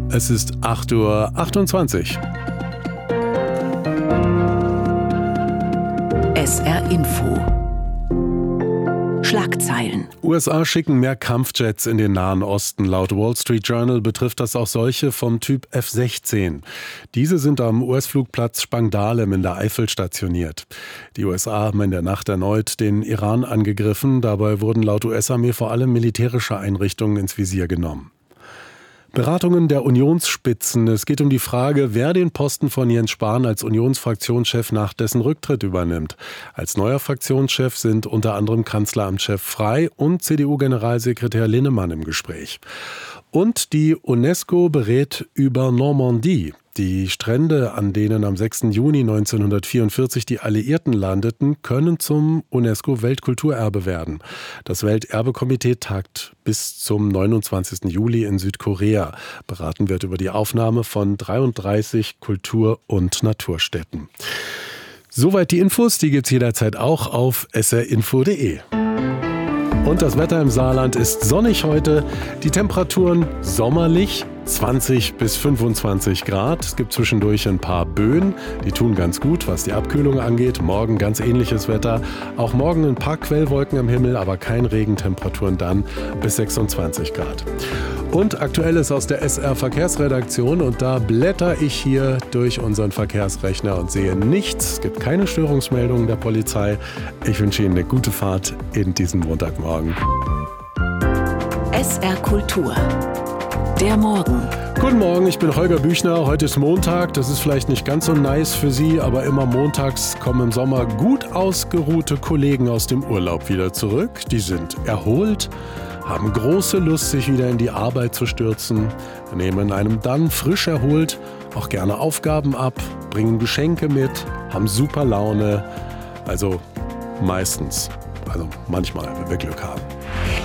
Es ist 8:28 Uhr. SR Info. Schlagzeilen. USA schicken mehr Kampfjets in den Nahen Osten. Laut Wall Street Journal betrifft das auch solche vom Typ F-16. Diese sind am US-Flugplatz Spangdahlem in der Eifel stationiert. Die USA haben in der Nacht erneut den Iran angegriffen. Dabei wurden laut US-Armee vor allem militärische Einrichtungen ins Visier genommen. Beratungen der Unionsspitzen. Es geht um die Frage, wer den Posten von Jens Spahn als Unionsfraktionschef nach dessen Rücktritt übernimmt. Als neuer Fraktionschef sind unter anderem Kanzleramtschef Frey und CDU-Generalsekretär Linnemann im Gespräch. Und die UNESCO berät über Normandie. Die Strände, an denen am 6. Juni 1944 die Alliierten landeten, können zum UNESCO-Weltkulturerbe werden. Das Welterbekomitee tagt bis zum 29. Juli in Südkorea. Beraten wird über die Aufnahme von 33 Kultur- und Naturstätten. Soweit die Infos, die gibt's jederzeit auch auf srinfo.de. Und das Wetter im Saarland ist sonnig heute. Die Temperaturen sommerlich, 20 bis 25 Grad. Es gibt zwischendurch ein paar Böen, die tun ganz gut, was die Abkühlung angeht. Morgen ganz ähnliches Wetter. Auch morgen ein paar Quellwolken am Himmel, aber kein Regen. Temperaturen dann bis 26 Grad. Und Aktuelles aus der SR-Verkehrsredaktion. Und da blätter ich hier durch unseren Verkehrsrechner und sehe nichts. Es gibt keine Störungsmeldungen der Polizei. Ich wünsche Ihnen eine gute Fahrt in diesem Montagmorgen. SR Kultur. Der Morgen. Guten Morgen, ich bin Holger Büchner. Heute ist Montag. Das ist vielleicht nicht ganz so nice für Sie, aber immer montags kommen im Sommer gut ausgeruhte Kollegen aus dem Urlaub wieder zurück. Die sind erholt, haben große Lust, sich wieder in die Arbeit zu stürzen, nehmen einem dann frisch erholt auch gerne Aufgaben ab, bringen Geschenke mit, haben super Laune. Also meistens, also manchmal, wenn wir Glück haben.